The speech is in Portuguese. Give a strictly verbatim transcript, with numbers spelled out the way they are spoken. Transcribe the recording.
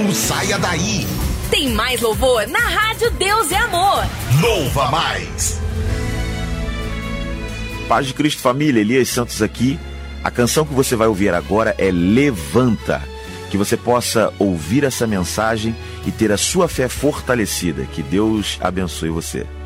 Não saia daí. Tem mais louvor na Rádio Deus é Amor. Louva mais. Paz de Cristo, família, Elias Santos aqui. A canção que você vai ouvir agora é Levanta. Que você possa ouvir essa mensagem e ter a sua fé fortalecida. Que Deus abençoe você.